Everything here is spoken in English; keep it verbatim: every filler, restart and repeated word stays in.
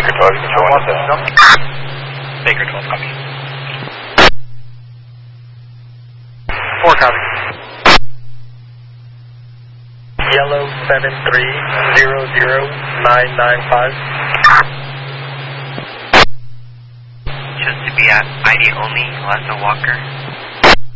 Baker twelve, you can show one of Baker twelve, copy. Four copy. Yellow seven three zero zero nine nine five. Shows to be at I D only, Lassa Walker.